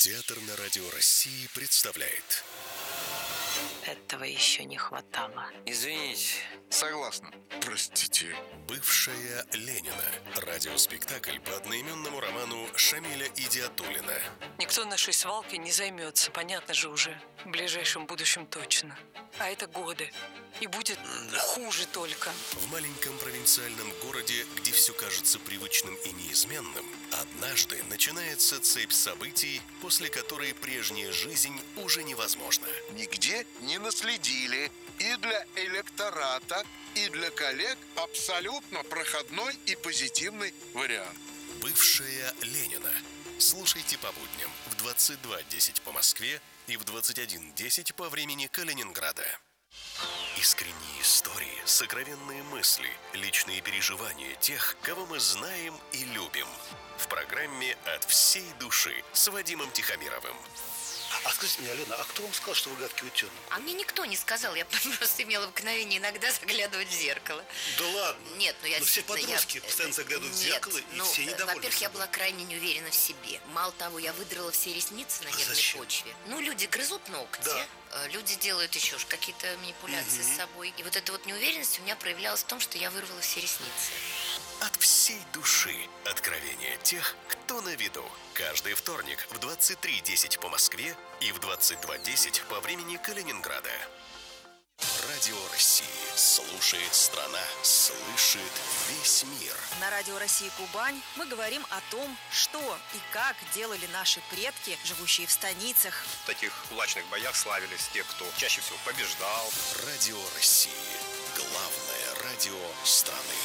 Театр на радио России представляет. Этого еще не хватало. Извините. Согласна. Простите. Бывшая Ленина. Радиоспектакль по одноименному роману Шамиля Идиатуллина. Никто нашей свалкой не займется, понятно же уже. В ближайшем будущем точно. А это годы. И будет хуже только. В маленьком провинциальном городе, где все кажется привычным и неизменным, однажды начинается цепь событий, после которой прежняя жизнь уже невозможна. Нигде не наследили. И для электората, и для коллег абсолютно проходной и позитивный вариант. Бывшая Ленина. Слушайте по будням в 22:10 по Москве и в 21:10 по времени Калининграда. Искренние истории, сокровенные мысли, личные переживания тех, кого мы знаем и любим. В программе «От всей души» с Вадимом Тихомировым. А скажите мне, Алена, а кто вам сказал, что вы гадкий утенок? А мне никто не сказал, я просто имела обыкновение иногда заглядывать в зеркало. Да ладно? Нет, я но все подростки постоянно заглядывают в зеркало, и все недовольны. Во-первых, я была крайне не уверена в себе. Мало того, я выдрала все ресницы на нервной почве. Люди грызут ногти, да. Люди делают еще какие-то манипуляции с собой. И вот эта вот неуверенность у меня проявлялась в том, что я вырвала все ресницы. От всей души. Откровения тех, кто на виду. Каждый вторник в 23:10 по Москве и в 22:10 по времени Калининграда. Радио России. Слушает страна. Слышит весь мир. На Радио России Кубань мы говорим о том, что и как делали наши предки, живущие в станицах. В таких кулачных боях славились те, кто чаще всего побеждал. Радио России. Главное радио страны.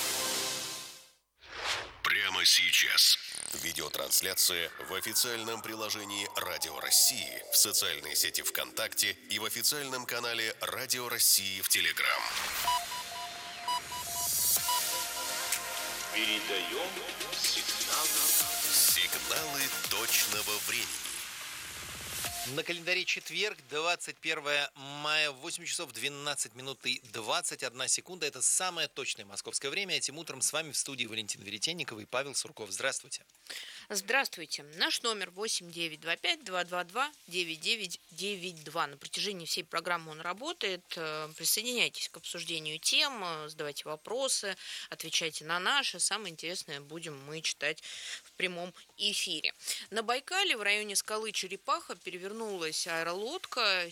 Прямо сейчас. Видеотрансляция в официальном приложении Радио России, в социальной сети ВКонтакте и в официальном канале Радио России в Телеграм. Передаем сигналы точного времени. На календаре четверг, 21 мая, 8 часов 12 минут и 21 секунда. Это самое точное московское время. Этим утром с вами в студии Валентин Веретенников и Павел Сурков. Здравствуйте. Здравствуйте. Наш номер 8925-222-9992. На протяжении всей программы он работает. Присоединяйтесь к обсуждению тем, задавайте вопросы, отвечайте на наши. Самое интересное будем мы читать в прямом эфире. На Байкале в районе скалы Черепаха перевернулась аэролодка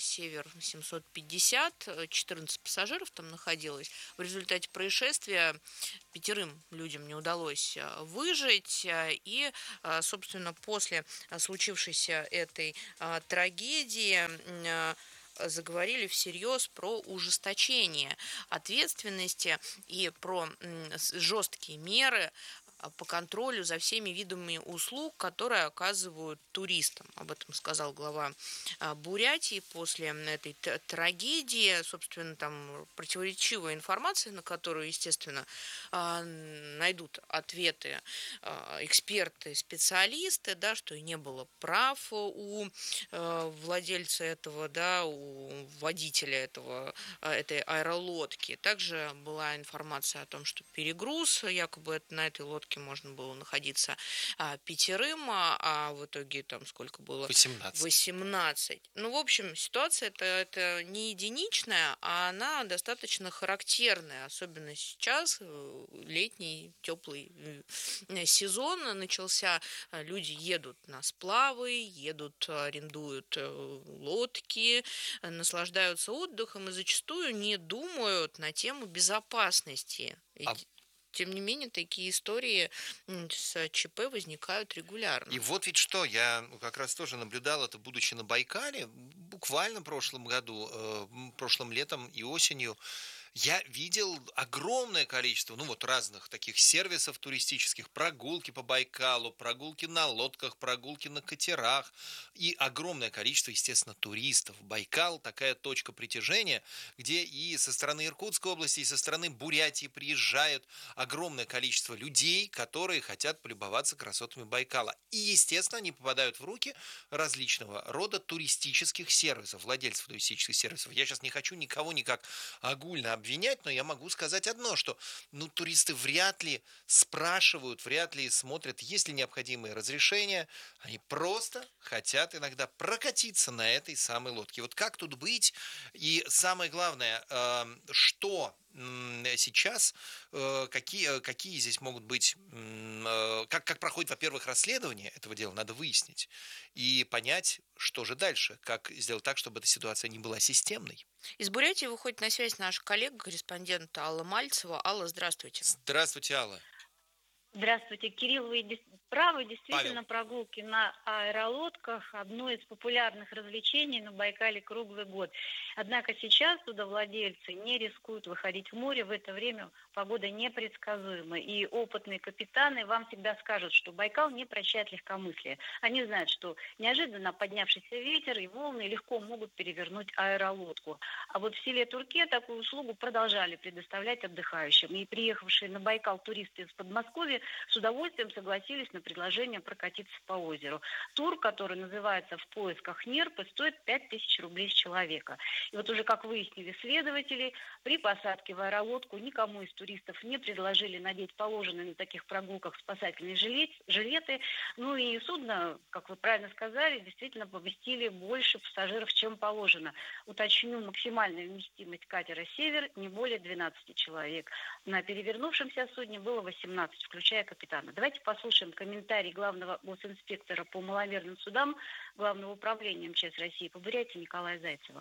«Север-750». 14 пассажиров там находилось. В результате происшествия 5 людям не удалось выжить. И, собственно, после случившейся этой трагедии заговорили всерьез про ужесточение ответственности и про жесткие меры по контролю за всеми видами услуг, которые оказывают туристам. Об этом сказал глава Бурятии после этой трагедии. Собственно, там противоречивая информация, на которую, естественно, найдут ответы эксперты, специалисты, да, что и не было прав у владельца этого, да, у водителя этой аэролодки. Также была информация о том, что перегруз, якобы на этой лодке можно было находиться 5, а в итоге там сколько было? 18. Ну, в общем, ситуация это не единичная, а она достаточно характерная, особенно сейчас, летний теплый сезон начался, люди едут на сплавы, арендуют лодки, наслаждаются отдыхом и зачастую не думают на тему безопасности. Тем не менее, такие истории с ЧП возникают регулярно. И вот ведь что, я как раз тоже наблюдал это, будучи на Байкале, буквально в прошлом году, прошлым летом и осенью, я видел огромное количество, разных таких сервисов туристических, прогулки по Байкалу, прогулки на лодках, прогулки на катерах и огромное количество, естественно, туристов. Байкал – такая точка притяжения, где и со стороны Иркутской области, и со стороны Бурятии приезжают огромное количество людей, которые хотят полюбоваться красотами Байкала. И, естественно, они попадают в руки различного рода туристических сервисов, владельцев туристических сервисов. Я сейчас не хочу никого никак огульно обвинять обвинять, но я могу сказать одно, что туристы вряд ли спрашивают, вряд ли смотрят, есть ли необходимые разрешения. Они просто хотят иногда прокатиться на этой самой лодке. Вот как тут быть? И самое главное, что сейчас, какие здесь могут быть, как проходит, во-первых, расследование этого дела, надо выяснить и понять, что же дальше, как сделать так, чтобы эта ситуация не была системной. Из Бурятии выходит на связь наш коллега-корреспондент Алла Мальцева. Алла, здравствуйте. Здравствуйте, Алла. Здравствуйте, Кирилл, вы правы, действительно, прогулки на аэролодках – одно из популярных развлечений на Байкале круглый год. Однако сейчас судовладельцы не рискуют выходить в море, в это время погода непредсказуема. И опытные капитаны вам всегда скажут, что Байкал не прощает легкомыслие. Они знают, что неожиданно поднявшийся ветер и волны легко могут перевернуть аэролодку. А вот в селе Турке такую услугу продолжали предоставлять отдыхающим. И приехавшие на Байкал туристы из Подмосковья с удовольствием согласились на предложение прокатиться по озеру. Тур, который называется «В поисках нерпы», стоит 5000 рублей с человека. И вот уже, как выяснили следователи, при посадке в аэролодку никому из туристов не предложили надеть положенные на таких прогулках спасательные жилеты. Ну и судно, как вы правильно сказали, действительно поместили больше пассажиров, чем положено. Уточню, максимальная вместимость катера «Север» не более 12 человек. На перевернувшемся судне было 18, включая капитана. Давайте послушаем комментарий главного госинспектора по маломерным судам Главного управления МЧС России по Бурятии Николая Зайцева.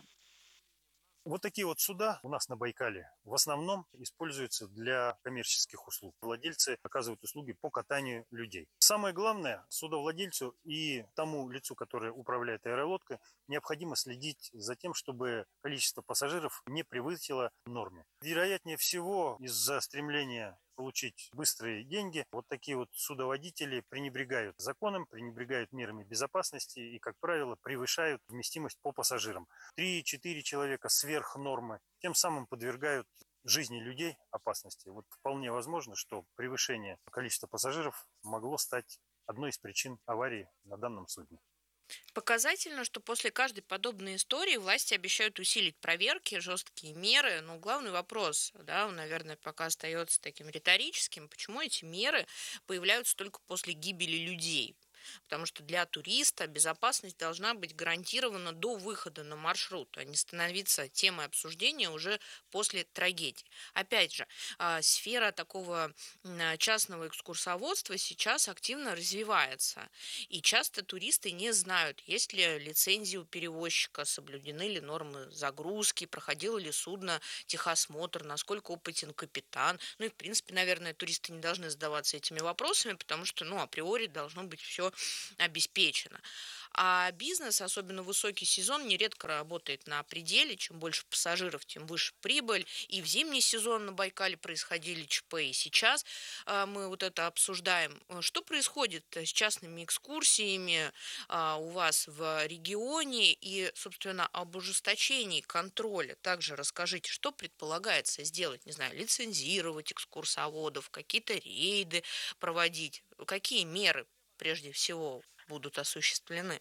Вот такие вот суда у нас на Байкале в основном используются для коммерческих услуг. Владельцы оказывают услуги по катанию людей. Самое главное, судовладельцу и тому лицу, которое управляет аэролодкой, необходимо следить за тем, чтобы количество пассажиров не превысило нормы. Вероятнее всего, из-за стремления получить быстрые деньги, вот такие вот судоводители пренебрегают законом, пренебрегают мерами безопасности и, как правило, превышают вместимость по пассажирам. 3-4 человека сверх нормы, тем самым подвергают жизни людей опасности. Вот вполне возможно, что превышение количества пассажиров могло стать одной из причин аварии на данном судне. Показательно, что после каждой подобной истории власти обещают усилить проверки, жесткие меры. Но главный вопрос, да, он, наверное, пока остается таким риторическим, почему эти меры появляются только после гибели людей? Потому что для туриста безопасность должна быть гарантирована до выхода на маршрут, а не становиться темой обсуждения уже после трагедии. Опять же, сфера такого частного экскурсоводства сейчас активно развивается. И часто туристы не знают, есть ли лицензия у перевозчика, соблюдены ли нормы загрузки, проходило ли судно техосмотр, насколько опытен капитан. Ну и, в принципе, наверное, туристы не должны задаваться этими вопросами, потому что, априори должно быть все обеспечено. А бизнес, особенно высокий сезон, нередко работает на пределе. Чем больше пассажиров, тем выше прибыль. И в зимний сезон на Байкале происходили ЧП. И сейчас мы вот это обсуждаем. Что происходит с частными экскурсиями у вас в регионе? И, собственно, об ужесточении контроля также расскажите, что предполагается сделать? Не знаю, лицензировать экскурсоводов, какие-то рейды проводить? Какие меры прежде всего будут осуществлены?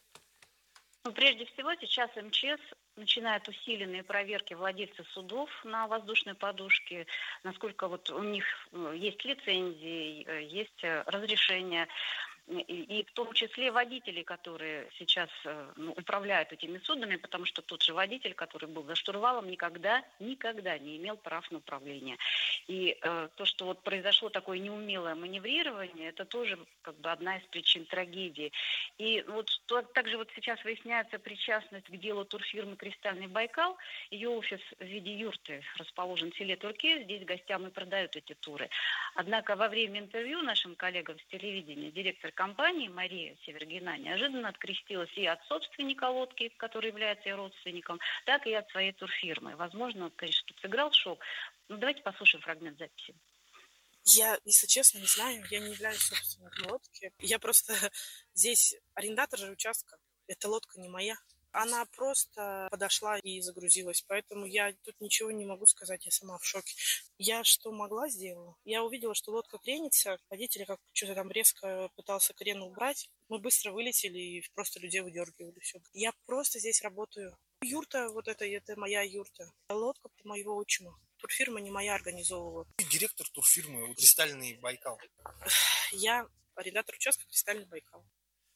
Прежде всего, сейчас МЧС начинает усиленные проверки владельцев судов на воздушной подушке, насколько вот у них есть лицензии, есть разрешения. И в том числе водителей, которые сейчас управляют этими судами, потому что тот же водитель, который был за штурвалом, никогда не имел прав на управление. И то, что вот произошло такое неумелое маневрирование, это тоже одна из причин трагедии. И вот также вот сейчас выясняется причастность к делу турфирмы «Кристальный Байкал». Ее офис в виде юрты расположен в селе Турке, здесь гостям и продают эти туры. Однако во время интервью нашим коллегам с телевидения директор компании Мария Севергина неожиданно открестилась и от собственника лодки, который является ее родственником, так и от своей турфирмы. Возможно, конечно, тут сыграл шок. Давайте послушаем фрагмент записи. Я, если честно, не знаю, я не являюсь собственником лодки. Я просто здесь арендатор же участка. Эта лодка не моя. Она просто подошла и загрузилась, поэтому я тут ничего не могу сказать, я сама в шоке. Я что могла, сделала. Я увидела, что лодка кренится, водитель как что-то там резко пытался крен убрать. Мы быстро вылетели и просто людей выдергивали. Все. Я просто здесь работаю. Юрта вот это моя юрта. Лодка моего отчима. Турфирма не моя организовывала. Директор турфирмы «Кристальный Байкал». Я арендатор участка «Кристальный Байкал».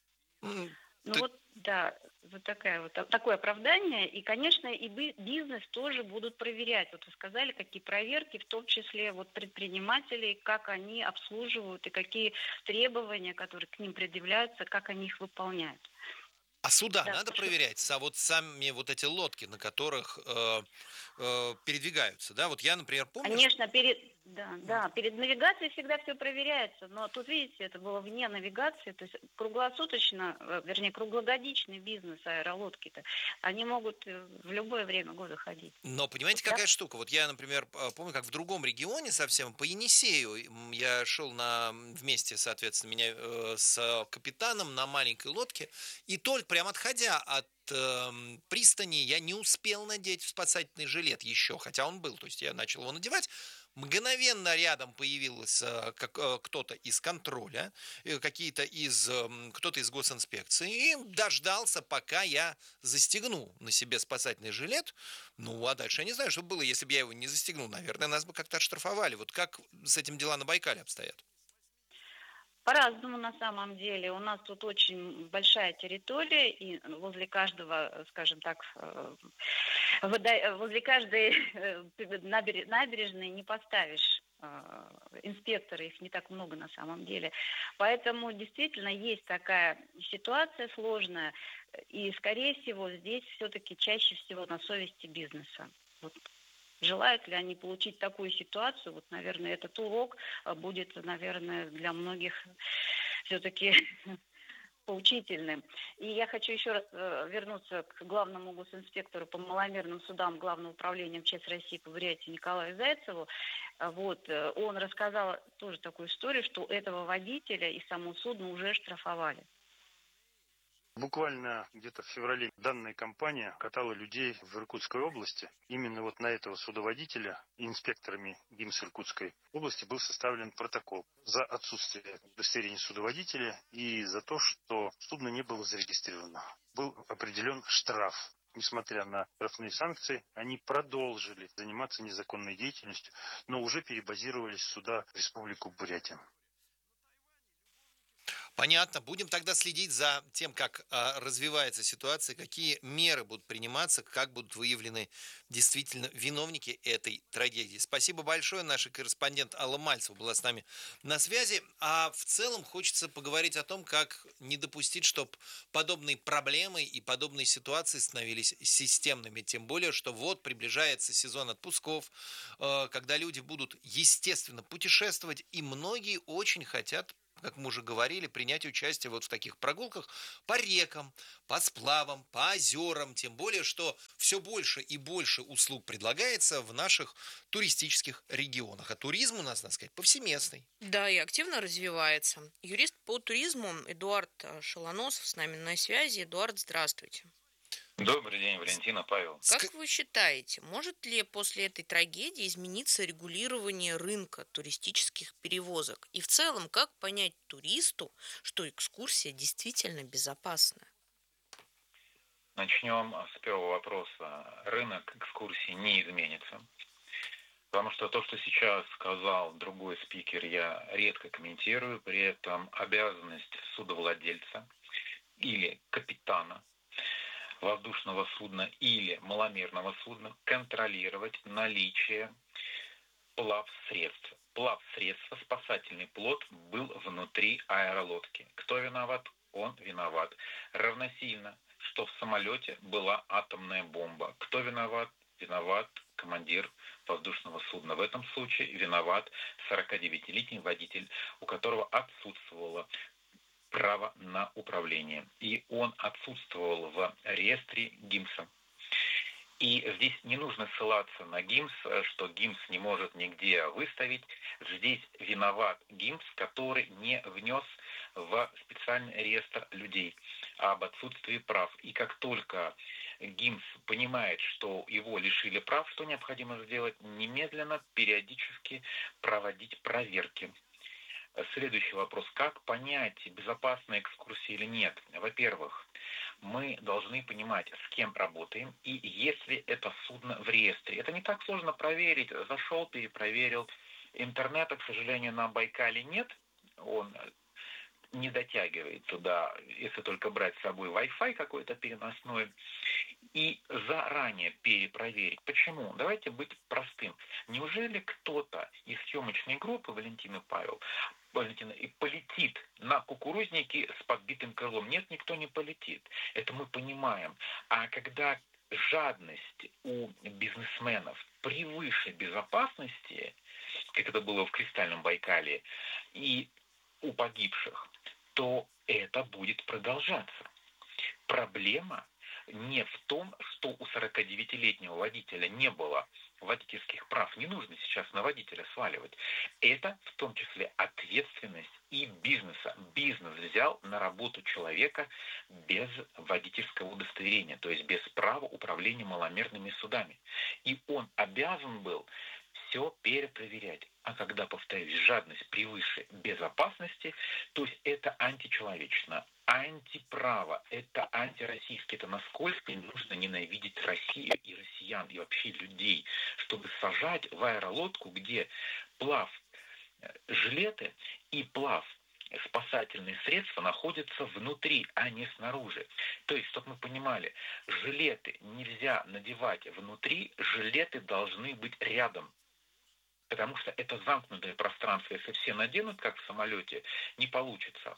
Такое оправдание. И, конечно, и бизнес тоже будут проверять. Вот вы сказали, какие проверки, в том числе предпринимателей, как они обслуживают и какие требования, которые к ним предъявляются, как они их выполняют. А суда надо проверять? Сами эти лодки, на которых передвигаются, да? Вот я, например, помню... Конечно, перед навигацией всегда все проверяется, но тут, видите, это было вне навигации, то есть круглогодичный бизнес аэролодки-то, они могут в любое время года ходить. Но понимаете, какая штука? Вот я, например, помню, как в другом регионе совсем, по Енисею, я шел вместе, соответственно, с капитаном на маленькой лодке, и только прям отходя от пристани, я не успел надеть спасательный жилет еще, хотя он был, то есть я начал его надевать. Мгновенно рядом появился кто-то из контроля, кто-то из госинспекции, и дождался, пока я застегну на себе спасательный жилет. А дальше я не знаю, что было, если бы я его не застегнул. Наверное, нас бы как-то отштрафовали. Вот как с этим дела на Байкале обстоят? По-разному на самом деле. У нас тут очень большая территория, и возле каждого, скажем так, возле каждой набережной не поставишь инспекторы, их не так много на самом деле. Поэтому действительно есть такая ситуация сложная, и, скорее всего, здесь все-таки чаще всего на совести бизнеса. Желают ли они получить такую ситуацию? Наверное, этот урок будет, наверное, для многих все-таки поучительным. И я хочу еще раз вернуться к главному госинспектору по маломерным судам Главного управления МЧС России по Бурятии Николаю Зайцеву. Он рассказал тоже такую историю, что этого водителя и само судно уже штрафовали. Буквально где-то в феврале данная компания катала людей в Иркутской области. Именно на этого судоводителя инспекторами ГИМС Иркутской области был составлен протокол за отсутствие удостоверения судоводителя и за то, что судно не было зарегистрировано. Был определен штраф. Несмотря на штрафные санкции, они продолжили заниматься незаконной деятельностью, но уже перебазировались сюда, в Республику Бурятия. Понятно. Будем тогда следить за тем, как развивается ситуация, какие меры будут приниматься, как будут выявлены действительно виновники этой трагедии. Спасибо большое. Наш корреспондент Алла Мальцева была с нами на связи. А в целом хочется поговорить о том, как не допустить, чтобы подобные проблемы и подобные ситуации становились системными. Тем более, что приближается сезон отпусков, когда люди будут, естественно, путешествовать, и многие очень хотят, как мы уже говорили, принять участие в таких прогулках по рекам, по сплавам, по озерам. Тем более, что все больше и больше услуг предлагается в наших туристических регионах. А туризм у нас, надо сказать, повсеместный. Да, и активно развивается. Юрист по туризму Эдуард Шалоносов с нами на связи. Эдуард, здравствуйте. Добрый день, Валентина, Павел. Как вы считаете, может ли после этой трагедии измениться регулирование рынка туристических перевозок? И в целом, как понять туристу, что экскурсия действительно безопасна? Начнем с первого вопроса. Рынок экскурсий не изменится. Потому что то, что сейчас сказал другой спикер, я редко комментирую. При этом обязанность судовладельца или капитана воздушного судна или маломерного судна контролировать наличие плавсредств. Плавсредство, спасательный плот был внутри аэролодки. Кто виноват? Он виноват. Равносильно, что в самолете была атомная бомба. Кто виноват? Виноват командир воздушного судна. В этом случае виноват 49-летний водитель, у которого отсутствовало право на управление. И он отсутствовал в реестре ГИМСа. И здесь не нужно ссылаться на ГИМС, что ГИМС не может нигде выставить. Здесь виноват ГИМС, который не внес в специальный реестр людей об отсутствии прав. И как только ГИМС понимает, что его лишили прав, что необходимо сделать? Немедленно, периодически проводить проверки. Следующий вопрос. Как понять, безопасная экскурсия или нет? Во-первых, мы должны понимать, с кем работаем, и если это судно в реестре. Это не так сложно проверить. Зашел, перепроверил. Интернета, к сожалению, на Байкале нет. Он не дотягивает туда, если только брать с собой Wi-Fi какой-то переносной. И заранее перепроверить. Почему? Давайте быть простым. Неужели кто-то из съемочной группы Валентина и полетит на кукурузники с подбитым крылом? Нет, никто не полетит. Это мы понимаем. А когда жадность у бизнесменов превыше безопасности, как это было в Кристальном Байкале, и у погибших, то это будет продолжаться. Проблема не в том, что у 49-летнего водителя не было водительских прав. Не нужно сейчас на водителя сваливать. Это в том числе ответственность и бизнеса. Бизнес взял на работу человека без водительского удостоверения, то есть без права управления маломерными судами. И он обязан был все перепроверять. А когда, повторюсь, жадность превыше безопасности, то есть это античеловечно, антиправо, это антироссийски. Это насколько нужно ненавидеть Россию и россиян, и вообще людей, чтобы сажать в аэролодку, где плав жилеты и плав спасательные средства находятся внутри, а не снаружи. То есть, чтобы мы понимали, жилеты нельзя надевать внутри, жилеты должны быть рядом. Потому что это замкнутое пространство. Если все наденут, как в самолете, не получится.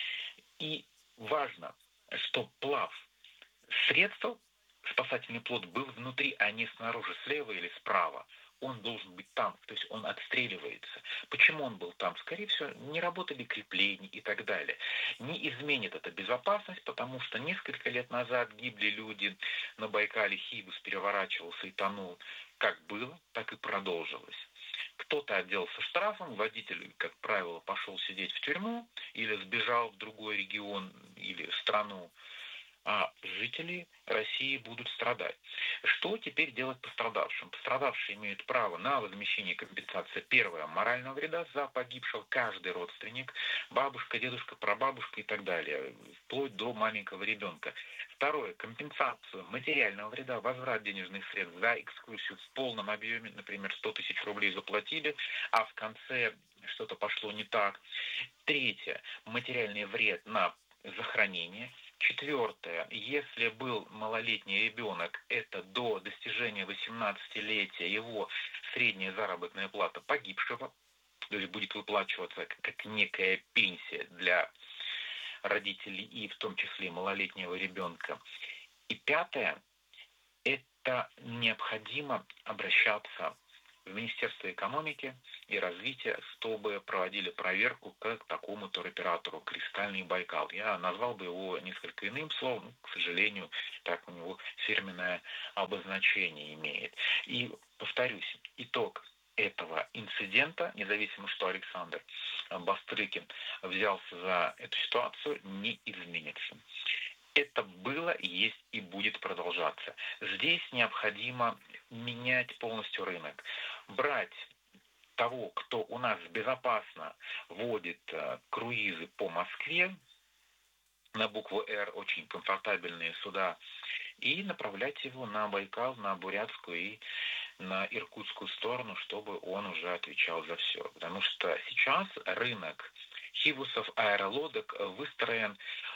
И важно, что плав средства, спасательный плот был внутри, а не снаружи, слева или справа. Он должен быть там, то есть он отстреливается. Почему он был там? Скорее всего, не работали крепления и так далее. Не изменит это безопасность, потому что несколько лет назад гибли люди на Байкале, Хибус переворачивался и тонул. Как было, так и продолжилось. Кто-то отделался штрафом, водитель, как правило, пошел сидеть в тюрьму или сбежал в другой регион или страну, а жители России будут страдать. Что теперь делать пострадавшим? Пострадавшие имеют право на возмещение компенсации. Первое, морального вреда за погибшего, каждый родственник, бабушка, дедушка, прабабушка и так далее, вплоть до маленького ребенка. Второе, компенсацию материального вреда, возврат денежных средств за экскурсию в полном объеме, например, 100 тысяч рублей заплатили, а в конце что-то пошло не так. Третье, материальный вред на захоронение. Четвертое, если был малолетний ребенок, это до достижения 18-летия его средняя заработная плата погибшего, то есть будет выплачиваться как некая пенсия для родителей и в том числе малолетнего ребенка. И пятое, это необходимо обращаться в Министерство экономики и развития, чтобы проводили проверку к такому туроператору «Кристальный Байкал». Я назвал бы его несколько иным словом, но, к сожалению, так у него фирменное обозначение имеет. И, повторюсь, итог этого инцидента, независимо, что Александр Бастрыкин взялся за эту ситуацию, не изменится. Это было, есть и будет продолжаться. Здесь необходимо менять полностью рынок. Брать того, кто у нас безопасно водит круизы по Москве, на букву «Р», очень комфортабельные суда, и направлять его на Байкал, на Бурятскую и на Иркутскую сторону, чтобы он уже отвечал за все. Потому что сейчас рынок хибусов, аэролодок выстроен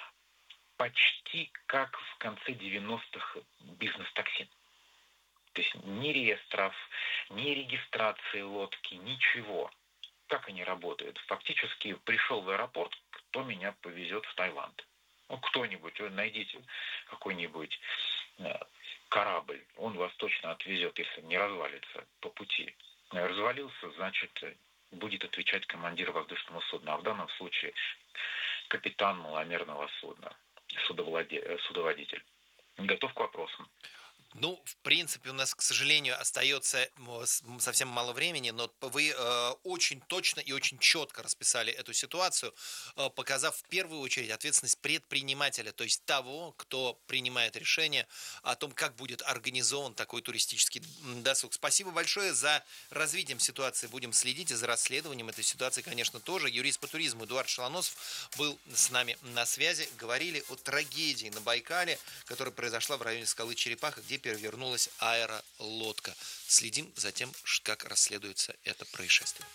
почти как в конце 90-х бизнес-такси. То есть ни реестров, ни регистрации лодки, ничего. Как они работают? Фактически пришел в аэропорт, кто меня повезет в Таиланд. Ну, кто-нибудь, найдите какой-нибудь корабль, он вас точно отвезет, если не развалится по пути. Развалился, значит, будет отвечать командир воздушного судна, а в данном случае капитан маломерного судна, судоводитель. Готов к вопросам? Ну, в принципе, у нас, к сожалению, остается совсем мало времени, но вы очень точно и очень четко расписали эту ситуацию, показав в первую очередь ответственность предпринимателя, то есть того, кто принимает решение о том, как будет организован такой туристический досуг. Спасибо большое за развитием ситуации. Будем следить и за расследованием этой ситуации, конечно, тоже. Юрист по туризму Эдуард Шалоносов был с нами на связи. Говорили о трагедии на Байкале, которая произошла в районе скалы Черепаха, где перевернулась аэролодка. Следим за тем, как расследуется это происшествие.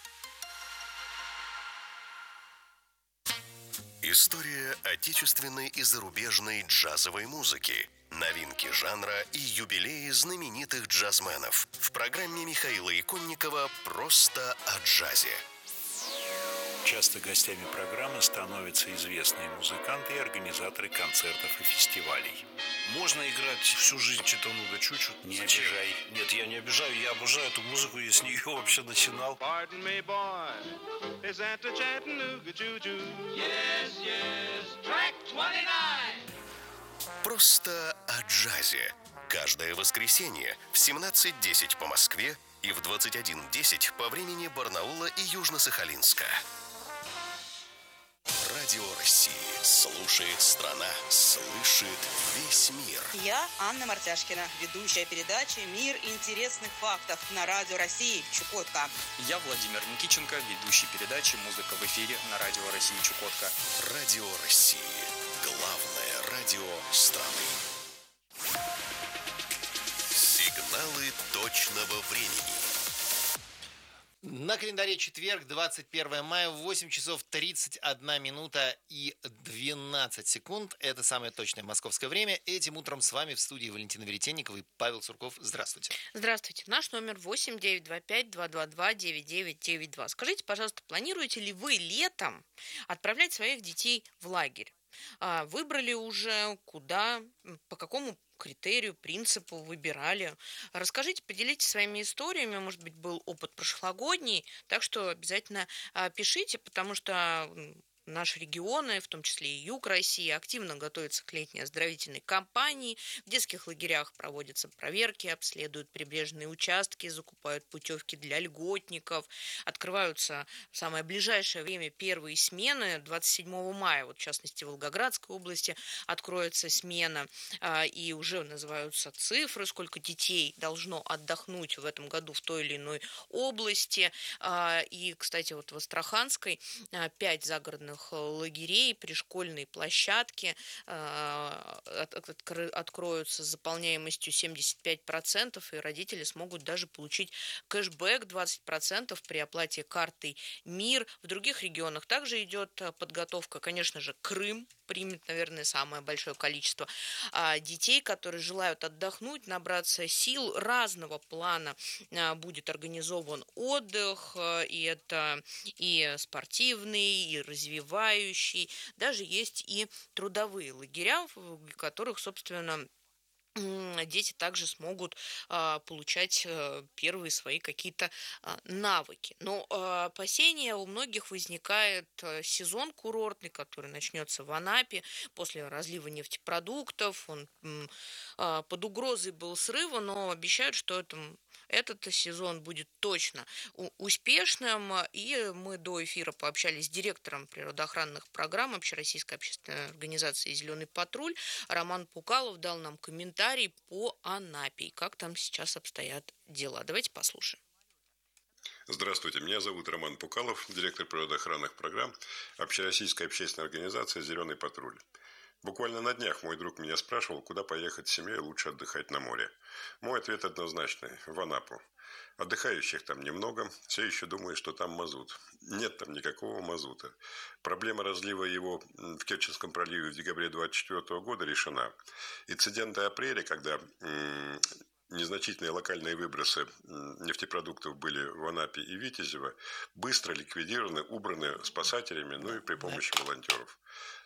История отечественной и зарубежной джазовой музыки, новинки жанра и юбилеи знаменитых джазменов в программе Михаила Иконникова «Просто о джазе». Часто гостями программы становятся известные музыканты и организаторы концертов и фестивалей. Можно играть всю жизнь Читануга Чучу. Не обижай. Нет, я не обижаю, я обожаю эту музыку, я с нее вообще начинал. Pardon me, boy, is that the Chattanooga Choo-Choo? Yes, yes, track 29. «Просто о джазе». Каждое воскресенье в 17:10 по Москве и в 21:10 по времени Барнаула и Южно-Сахалинска. Радио России. Слушает страна, слышит весь мир. Я Анна Мартяшкина, ведущая передачи «Мир интересных фактов» на Радио России Чукотка. Я Владимир Никиченко, ведущий передачи «Музыка в эфире» на Радио России Чукотка. Радио России. Главное радио страны. Сигналы точного времени. На календаре четверг, 21 мая, 8 часов 31 минута и 12 секунд. Это самое точное московское время. Этим утром с вами в студии Валентина Веретенникова и Павел Сурков. Здравствуйте. Здравствуйте. Наш номер 8-925-222-9992. Скажите, пожалуйста, планируете ли вы летом отправлять своих детей в лагерь? Выбрали уже куда, по какому критерию, принципу выбирали? Расскажите, поделитесь своими историями. Может быть, был опыт прошлогодний. Так что обязательно пишите, потому что наши регионы, в том числе и юг России, активно готовятся к летней оздоровительной кампании. В детских лагерях проводятся проверки, обследуют прибрежные участки, закупают путевки для льготников. Открываются в самое ближайшее время первые смены. 27 мая, вот в частности в Волгоградской области, откроется смена. И уже называются цифры, сколько детей должно отдохнуть в этом году в той или иной области. И, кстати, вот в Астраханской 5 загородных лагерей, пришкольные площадки откроются с заполняемостью 75%, и родители смогут даже получить кэшбэк 20% при оплате картой МИР. В других регионах также идет подготовка. Конечно же, Крым примет, наверное, самое большое количество детей, которые желают отдохнуть, набраться сил. Разного плана будет организован отдых, и это и спортивный, и развивающий. Даже есть и трудовые лагеря, в которых, собственно, дети также смогут получать первые свои какие-то навыки. Но опасения у многих возникает сезон курортный, который начнется в Анапе после разлива нефтепродуктов. Он под угрозой был срыва, но обещают, что этот сезон будет точно успешным. И мы до эфира пообщались с директором природоохранных программ Общероссийской общественной организации «Зеленый патруль». Роман Пукалов дал нам комментарий по Анапе и как там сейчас обстоят дела. Давайте послушаем. Здравствуйте, меня зовут Роман Пукалов, директор природоохранных программ Общероссийской общественной организации «Зеленый патруль». Буквально на днях мой друг меня спрашивал, куда поехать с семьей лучше отдыхать на море. Мой ответ однозначный – в Анапу. Отдыхающих там немного, все еще думают, что там мазут. Нет там никакого мазута. Проблема разлива его в Керченском проливе в декабре 2024 года решена. Инциденты апреля, когда незначительные локальные выбросы нефтепродуктов были в Анапе и Витязево, быстро ликвидированы, убраны спасателями, ну и при помощи волонтеров.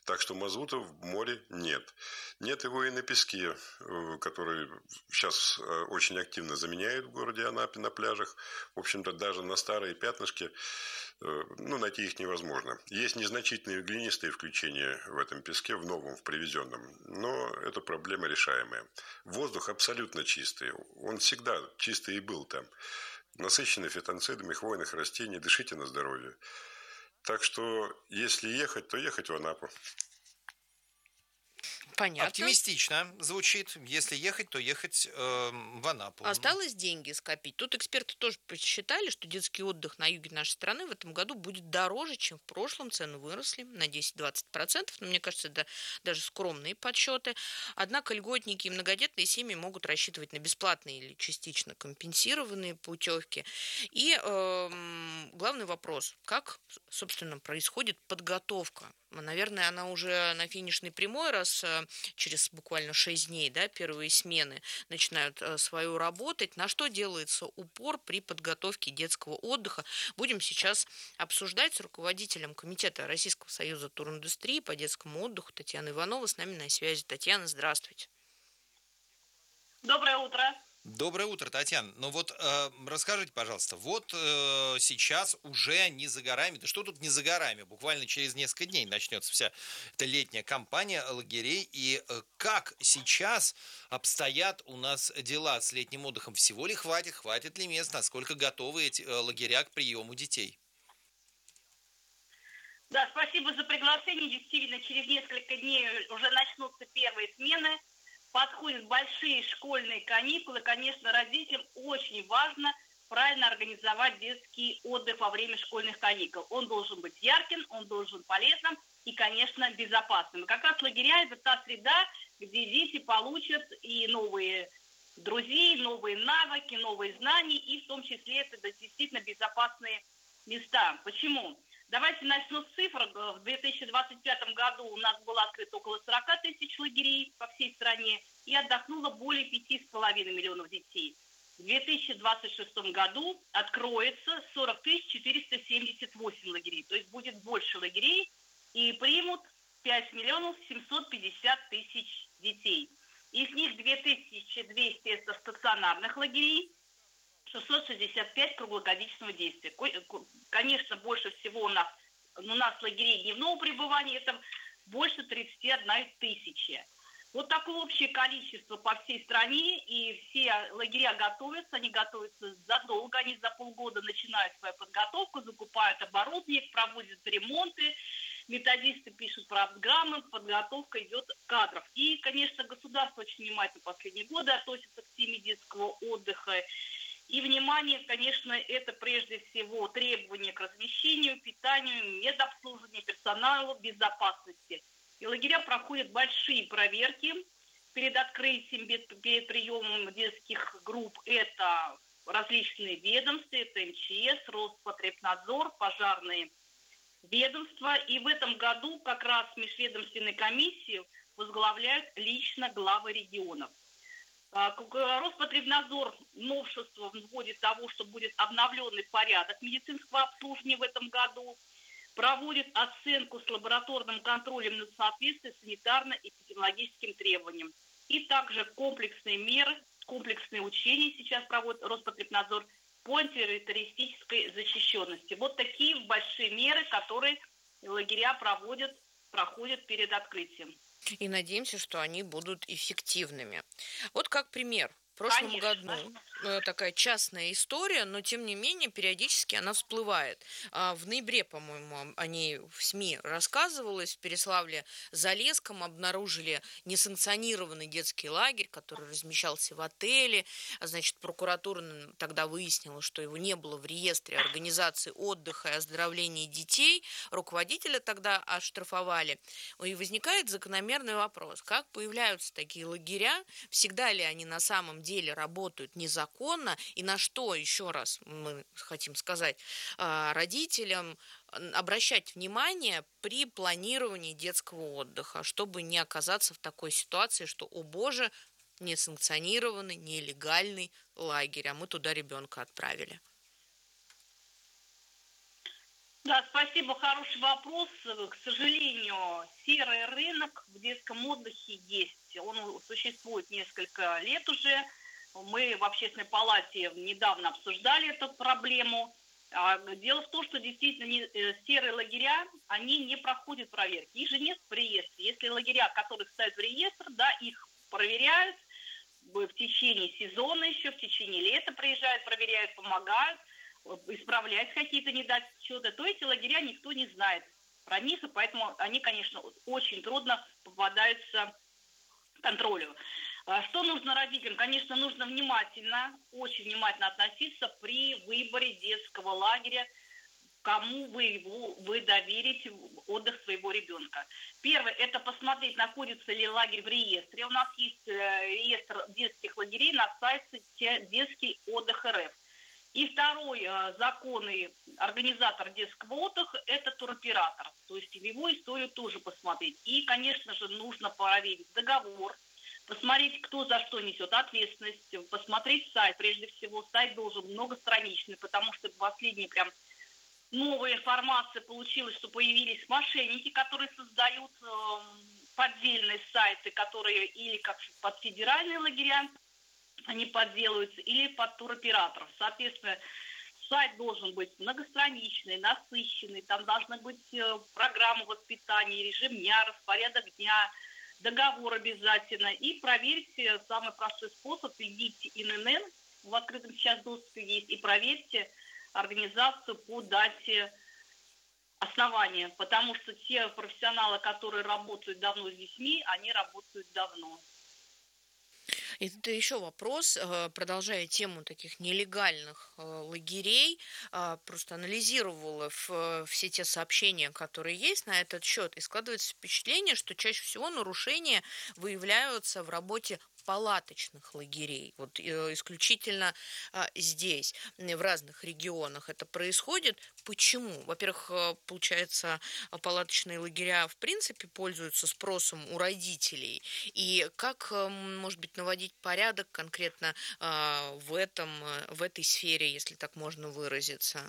Так что мазута в море нет. Нет его и на песке, который сейчас очень активно заменяют в городе Анапе на пляжах. В общем-то, даже на старые пятнышки, найти их невозможно. Есть незначительные глинистые включения в этом песке, в новом, в привезенном, но это проблема решаемая. Воздух абсолютно чистый. Он всегда чистый и был там. Насыщенный фитонцидами хвойных растений. Дышите на здоровье. Так что, если ехать, то ехать в Анапу. Понятно. Оптимистично звучит. Если ехать, то ехать в Анапу. Осталось деньги скопить. Тут эксперты тоже посчитали, что детский отдых на юге нашей страны в этом году будет дороже, чем в прошлом. Цены выросли на 10-20%. Но мне кажется, это даже скромные подсчеты. Однако льготники и многодетные семьи могут рассчитывать на бесплатные или частично компенсированные путевки. И главный вопрос, как, собственно, происходит подготовка? Наверное, она уже на финишной прямой, раз через буквально 6 дней, первые смены начинают свою работать. На что делается упор при подготовке детского отдыха? Будем сейчас обсуждать с руководителем Комитета Российского союза туриндустрии по детскому отдыху Татьяна Иванова. С нами на связи. Татьяна, здравствуйте. Доброе утро. Доброе утро, Татьяна. Расскажите, пожалуйста, сейчас уже не за горами, да что тут не за горами, буквально через несколько дней начнется вся эта летняя кампания лагерей, и как сейчас обстоят у нас дела с летним отдыхом? Всего ли хватит ли мест, насколько готовы эти лагеря к приему детей? Да, спасибо за приглашение. Действительно, через несколько дней уже начнутся первые смены. Подходят большие школьные каникулы. Конечно, родителям очень важно правильно организовать детский отдых во время школьных каникул. Он должен быть ярким, он должен быть полезным и, конечно, безопасным. И как раз лагеря – это та среда, где дети получат и новые друзей, новые навыки, новые знания, и в том числе это действительно безопасные места. Почему? Давайте начну с цифр. В 2025 году у нас было открыто около 40 тысяч лагерей по всей стране и отдохнуло более 5,5 миллионов детей. В 2026 году откроется 40 478 лагерей, то есть будет больше лагерей, и примут 5 миллионов 750 тысяч детей. Из них 2200 это стационарных лагерей, 665 круглогодичного действия. Конечно, больше всего у нас лагерей дневного пребывания, это больше 31 тысячи. Вот такое общее количество по всей стране, и все лагеря готовятся, они готовятся задолго, они за полгода начинают свою подготовку, закупают оборудование, проводят ремонты, методисты пишут программы, подготовка идет кадров. И, конечно, государство очень внимательно в последние годы относится к теме детского отдыха. И внимание, конечно, это прежде всего требования к размещению, питанию, медобслуживанию, персоналу, безопасности. И лагеря проходят большие проверки перед открытием, перед приемом детских групп. Это различные ведомства, это МЧС, Роспотребнадзор, пожарные ведомства. И в этом году как раз межведомственные комиссии возглавляют лично главы регионов. Роспотребнадзор новшество вводит того, что будет обновленный порядок медицинского обслуживания в этом году, проводит оценку с лабораторным контролем на соответствие санитарно-эпидемиологическим требованиям. И также комплексные меры, комплексные учения сейчас проводит Роспотребнадзор по антитеррористической защищенности. Вот такие большие меры, которые лагеря проходят перед открытием. И надеемся, что они будут эффективными. Вот как пример. В прошлом году такая частная история, но тем не менее периодически она всплывает. В ноябре, по-моему, о ней в СМИ рассказывалось. В Переславле-Залесском обнаружили несанкционированный детский лагерь, который размещался в отеле. Значит, прокуратура тогда выяснила, что его не было в реестре организации отдыха и оздоровления детей. Руководителя тогда оштрафовали. И возникает закономерный вопрос. Как появляются такие лагеря? Всегда ли они на самом деле работают незаконно, и на что, еще раз мы хотим сказать родителям, обращать внимание при планировании детского отдыха, чтобы не оказаться в такой ситуации, что, о боже, несанкционированный, нелегальный лагерь, а мы туда ребенка отправили. Да, спасибо, хороший вопрос. К сожалению, серый рынок в детском отдыхе есть. Он существует несколько лет уже. Мы в Общественной палате недавно обсуждали эту проблему. Дело в том, что действительно серые лагеря, они не проходят проверки. Их же нет в реестре. Если лагеря, которых ставят в реестр, да, их проверяют в течение сезона еще, в течение лета приезжают, проверяют, помогают, исправлять какие-то недочеты, то эти лагеря никто не знает про них, и поэтому они, конечно, очень трудно попадаются контролю. Что нужно родителям? Конечно, нужно очень внимательно относиться при выборе детского лагеря, кому вы доверите отдых своего ребенка. Первое, это посмотреть, находится ли лагерь в реестре. У нас есть реестр детских лагерей на сайте «Детский отдых РФ». И второй законный организатор детского отдыха – это туроператор. То есть его историю тоже посмотреть. И, конечно же, нужно проверить договор, посмотреть, кто за что несет ответственность, посмотреть сайт. Прежде всего, сайт должен многостраничный, потому что последние прям новая информация получилась, что появились мошенники, которые создают поддельные сайты, которые или как под федеральные лагеря они подделываются, или под туроператоров. Соответственно, сайт должен быть многостраничный, насыщенный, там должна быть программа воспитания, режим дня, распорядок дня, договор обязательно. И проверьте, самый простой способ, введите ИНН, в открытом сейчас доступе есть, и проверьте организацию по дате основания, потому что те профессионалы, которые работают давно с детьми, они работают давно. Это еще вопрос, продолжая тему таких нелегальных лагерей, просто анализировала все те сообщения, которые есть на этот счет, и складывается впечатление, что чаще всего нарушения выявляются в работе палаточных лагерей. Вот исключительно здесь, в разных регионах это происходит. Почему? Во-первых, получается, палаточные лагеря в принципе пользуются спросом у родителей. И как, может быть, наводить порядок конкретно в этой сфере, если так можно выразиться?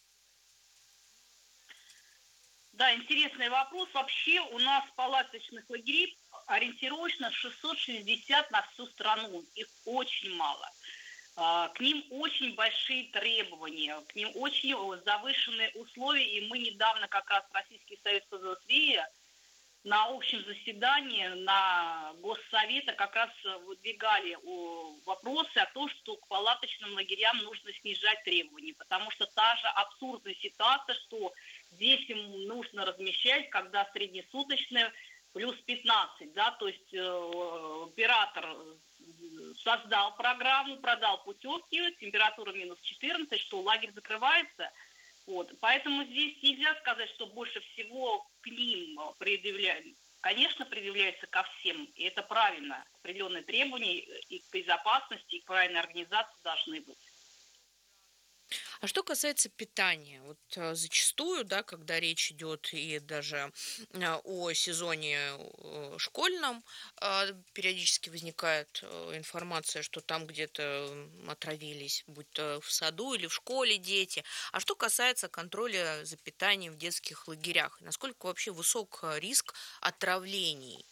Да, интересный вопрос. Вообще у нас палаточных лагерей ориентировочно 660 на всю страну. Их очень мало. К ним очень большие требования, к ним очень завышенные условия. И мы недавно как раз Российский союз ФЗСВИ на общем заседании на Госсовета как раз выдвигали вопросы о том, что к палаточным лагерям нужно снижать требования. Потому что та же абсурдная ситуация, что здесь им нужно размещать, когда среднесуточная плюс 15, да, то есть оператор создал программу, продал путевки, температура минус 14, что лагерь закрывается. Вот. Поэтому здесь нельзя сказать, что больше всего к ним предъявляют. Конечно, предъявляется ко всем, и это правильно. Определенные требования и к безопасности, и к правильной организации должны быть. А что касается питания, вот зачастую, да, когда речь идет и даже о сезоне школьном, периодически возникает информация, что там где-то отравились, будь то в саду или в школе дети. А что касается контроля за питанием в детских лагерях, насколько вообще высок риск отравлений?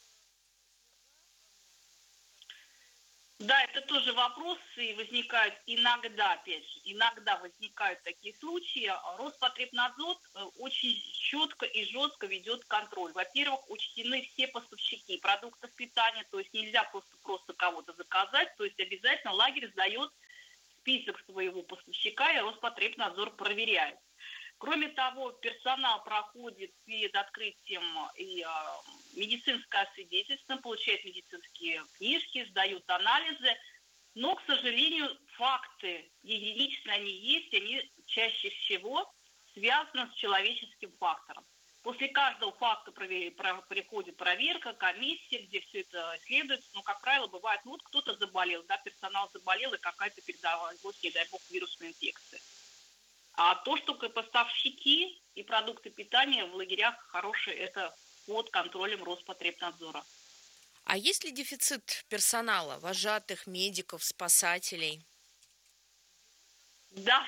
Да, это тоже вопросы возникают иногда, опять же, иногда возникают такие случаи. Роспотребнадзор очень четко и жестко ведет контроль. Во-первых, учтены все поставщики продуктов питания, то есть нельзя просто кого-то заказать, то есть обязательно лагерь сдает список своего поставщика, и Роспотребнадзор проверяет. Кроме того, персонал проходит перед открытием и медицинское свидетельство, получает медицинские книжки, сдают анализы. Но, к сожалению, факты, единичные они есть, они чаще всего связаны с человеческим фактором. После каждого факта приходит проверка, комиссия, где все это исследуется. Но, как правило, бывает, ну вот кто-то заболел, да, персонал заболел, и какая-то передавалась, не дай бог, вирусная инфекция. А то, что поставщики и продукты питания в лагерях хорошие, это под контролем Роспотребнадзора. А есть ли дефицит персонала, вожатых, медиков, спасателей? Да,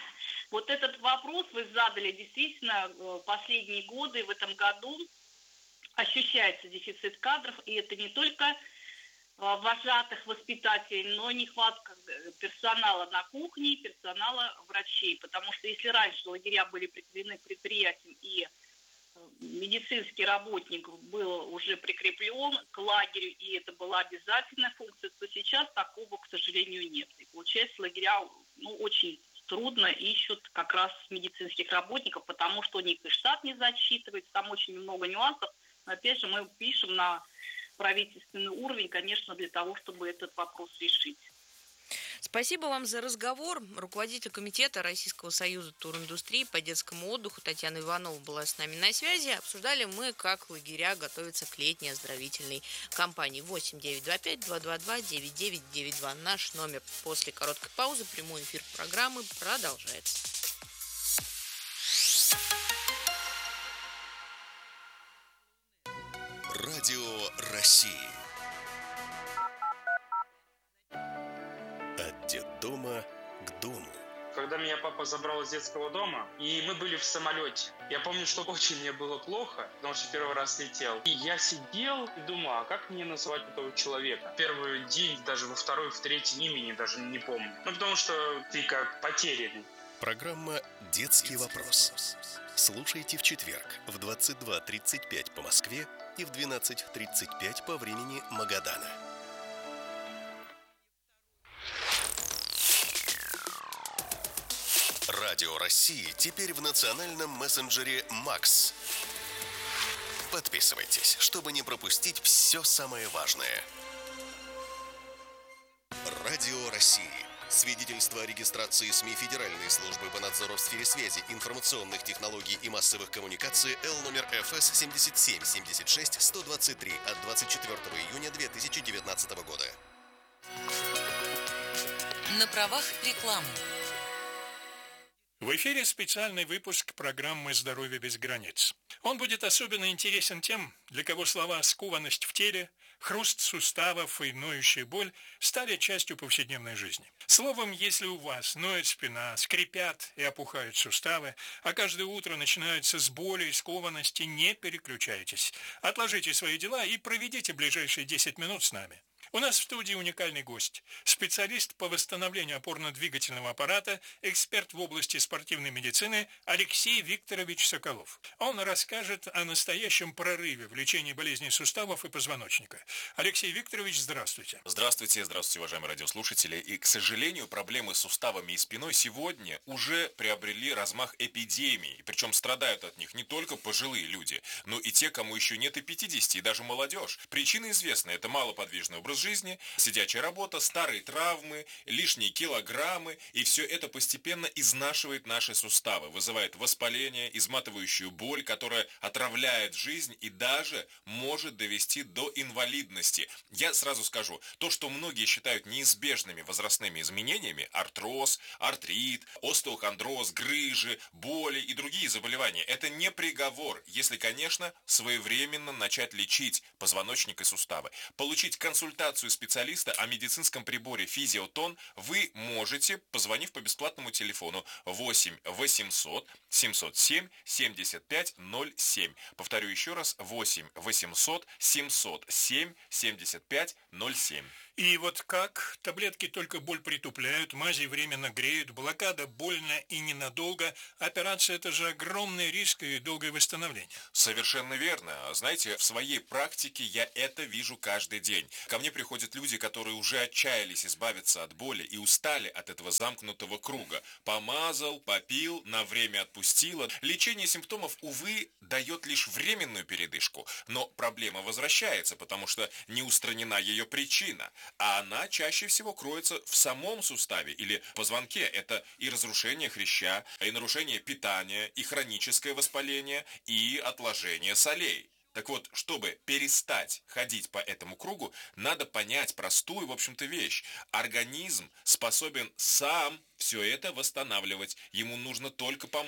Вот этот вопрос вы задали, действительно, последние годы, в этом году ощущается дефицит кадров, и это не только вожатых, воспитателей, но нехватка персонала на кухне, персонала врачей, потому что если раньше лагеря были прикреплены к предприятиям и медицинский работник был уже прикреплен к лагерю, и это была обязательная функция, то сейчас такого, к сожалению, нет. И получается, лагеря очень трудно ищут как раз медицинских работников, потому что у них и штат не засчитывается, там очень много нюансов. Но опять же, мы пишем на правительственный уровень, конечно, для того, чтобы этот вопрос решить. Спасибо вам за разговор. Руководитель комитета Российского союза туриндустрии по детскому отдыху Татьяна Иванова была с нами на связи. Обсуждали мы, как лагеря готовятся к летней оздоровительной кампании. 8-925-222-9992. Наш номер. После короткой паузы прямой эфир программы продолжается. Радио России. От детдома к дому. Когда меня папа забрал из детского дома, и мы были в самолете. Я помню, что очень мне было плохо, потому что первый раз летел. И я сидел и думал, а как мне назвать этого человека? Первый день, даже во второй, в третий имени даже не помню. Потому что ты как потерянный. Программа «Детский вопрос». Слушайте в четверг в 22:35 по Москве и в 12:35 по времени Магадана. Радио России теперь в национальном мессенджере «Макс». Подписывайтесь, чтобы не пропустить все самое важное. Радио России. Свидетельство о регистрации СМИ Федеральной службы по надзору в сфере связи, информационных технологий и массовых коммуникаций Л номер ФС 77-76-123 от 24 июня 2019 года. На правах рекламы. В эфире специальный выпуск программы «Здоровье без границ». Он будет особенно интересен тем, для кого слова «скованность в теле», «хруст суставов» и «ноющая боль» стали частью повседневной жизни. Словом, если у вас ноет спина, скрипят и опухают суставы, а каждое утро начинаются с боли и скованности, не переключайтесь. Отложите свои дела и проведите ближайшие 10 минут с нами. У нас в студии уникальный гость, специалист по восстановлению опорно-двигательного аппарата, эксперт в области спортивной медицины Алексей Викторович Соколов. Он расскажет о настоящем прорыве в лечении болезней суставов и позвоночника. Алексей Викторович, здравствуйте. Здравствуйте, уважаемые радиослушатели. И, к сожалению, проблемы с суставами и спиной сегодня уже приобрели размах эпидемии. Причем страдают от них не только пожилые люди, но и те, кому еще нет и 50, и даже молодежь. Причины известны. Это малоподвижный образ жизни, сидячая работа, старые травмы, лишние килограммы, и все это постепенно изнашивает наши суставы, вызывает воспаление, изматывающую боль, которая отравляет жизнь и даже может довести до инвалидности. Я сразу скажу, то, что многие считают неизбежными возрастными изменениями, артроз, артрит, остеохондроз, грыжи, боли и другие заболевания, это не приговор, если, конечно, своевременно начать лечить позвоночник и суставы. Получить консультацию специалиста о медицинском приборе «Физиотон» вы можете, позвонив по бесплатному телефону 8 800 707 75 07. Повторю еще раз, 8 800 707 75 07. И вот как? Таблетки только боль притупляют, мази временно греют, блокада больно и ненадолго. Операция – это же огромный риск и долгое восстановление. Совершенно верно. Знаете, в своей практике я это вижу каждый день. Ко мне приходят люди, которые уже отчаялись избавиться от боли и устали от этого замкнутого круга. Помазал, попил, на время отпустило. Лечение симптомов, увы, дает лишь временную передышку. Но проблема возвращается, потому что не устранена ее причина. А она чаще всего кроется в самом суставе или позвонке. Это и разрушение хряща, и нарушение питания, и хроническое воспаление, и отложение солей. Так вот, чтобы перестать ходить по этому кругу, надо понять простую, в общем-то, вещь. Организм способен сам все это восстанавливать. Ему нужно только помочь.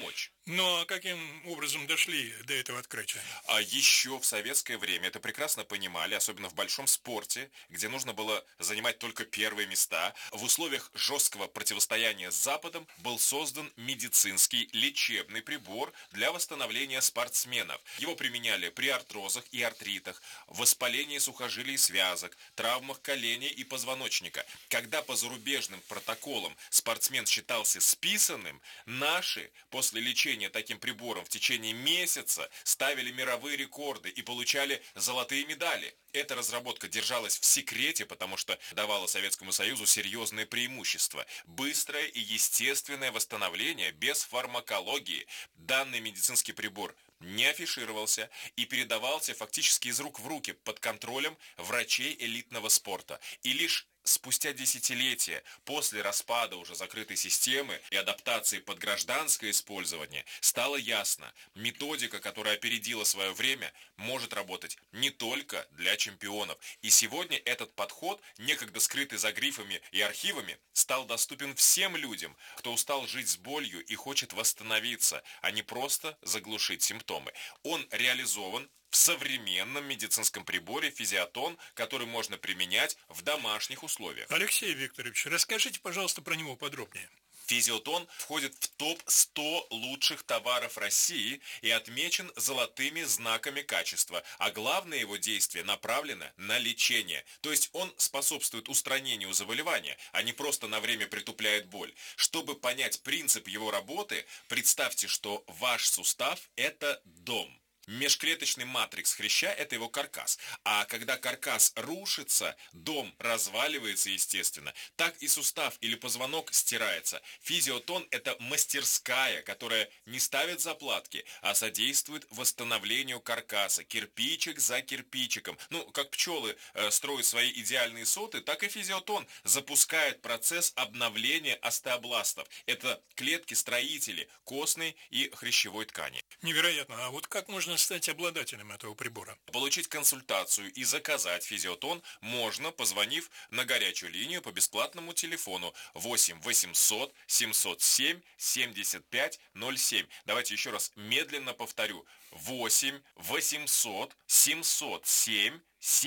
Но каким образом дошли до этого открытия? А еще в советское время это прекрасно понимали, особенно в большом спорте, где нужно было занимать только первые места. В условиях жесткого противостояния с Западом был создан медицинский лечебный прибор для восстановления спортсменов. Его применяли при артрозах и артритах, воспалении сухожилий и связок, травмах коленей и позвоночника. Когда по зарубежным протоколам спортсмен считался списанным, наши после лечения таким прибором в течение месяца ставили мировые рекорды и получали золотые медали. Эта разработка держалась в секрете, потому что давала Советскому Союзу серьезное преимущество. Быстрое и естественное восстановление без фармакологии. Данный медицинский прибор не афишировался и передавался фактически из рук в руки под контролем врачей элитного спорта. И лишь спустя десятилетия после распада уже закрытой системы и адаптации под гражданское использование стало ясно, методика, которая опередила свое время, может работать не только для чемпионов. И сегодня этот подход, некогда скрытый за грифами и архивами, стал доступен всем людям, кто устал жить с болью и хочет восстановиться, а не просто заглушить симптомы. Он реализован в современном медицинском приборе «Физиотон», который можно применять в домашних условиях. Алексей Викторович, расскажите, пожалуйста, про него подробнее. «Физиотон» входит в топ-100 лучших товаров России и отмечен золотыми знаками качества, а главное его действие направлено на лечение. То есть он способствует устранению заболевания, а не просто на время притупляет боль. Чтобы понять принцип его работы, представьте, что ваш сустав – это дом. Межклеточный матрикс хряща – это его каркас. А когда каркас рушится, дом разваливается естественно. Так и сустав или позвонок стирается. Физиотон – это мастерская, которая не ставит заплатки, а содействует восстановлению каркаса, кирпичик за кирпичиком. Как пчелы строят свои идеальные соты, так и физиотон запускает процесс обновления остеобластов. Это клетки-строители костной и хрящевой ткани. Невероятно. А вот как можно стать обладателем этого прибора? Получить консультацию и заказать физиотон можно, позвонив на горячую линию по бесплатному телефону 8 800 707 75 07. Давайте еще раз медленно повторю. 8 800 707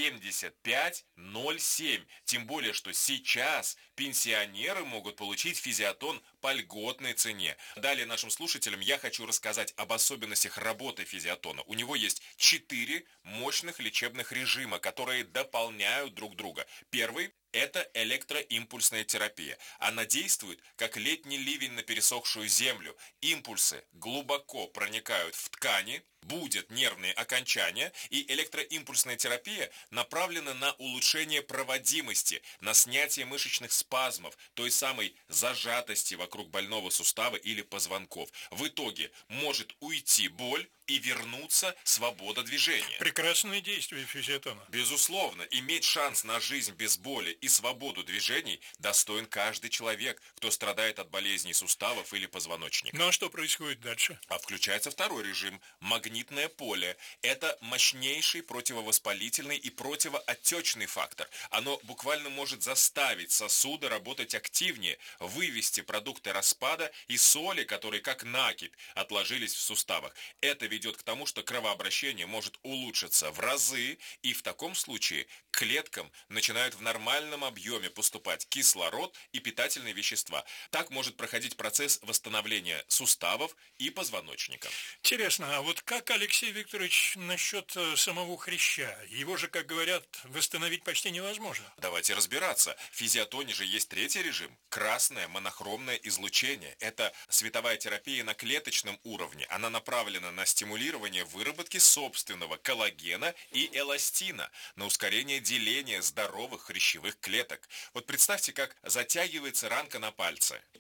7507. Тем более, что сейчас пенсионеры могут получить физиотон по льготной цене. Далее нашим слушателям я хочу рассказать об особенностях работы физиотона. У него есть 4 мощных лечебных режима, которые дополняют друг друга. Первый – это электроимпульсная терапия. Она действует, как летний ливень на пересохшую землю. Импульсы глубоко проникают в ткани, будят нервные окончания, и электроимпульсная терапия направлена на улучшение проводимости, на снятие мышечных спазмов, той самой зажатости вокруг больного сустава или позвонков. В итоге может уйти боль и вернуться свобода движения. Прекрасное действие физиотона. Безусловно, иметь шанс на жизнь без боли и свободу движений достоин каждый человек, кто страдает от болезней суставов или позвоночника. Ну а что происходит дальше? А включается второй режим – магнитное поле. Это мощнейший противовоспалительный и противоотечный фактор. Оно буквально может заставить сосуды работать активнее, вывести продукты распада и соли, которые как накипь отложились в суставах. Это ведет к тому, что кровообращение может улучшиться в разы, и в таком случае к клеткам начинают в нормальном объеме поступать кислород и питательные вещества. Так может проходить процесс восстановления суставов и позвоночника. Интересно, а вот как, Алексей Викторович, насчет самого хряща? Его же, как говорят, восстановить почти невозможно. Давайте разбираться. В физиотоне же есть третий режим – красное монохромное излучение. Это световая терапия на клеточном уровне. Она направлена на стимулирование выработки собственного коллагена и эластина, на ускорение деления здоровых хрящевых клеток. Вот представьте, как затягивается ранка на пальце.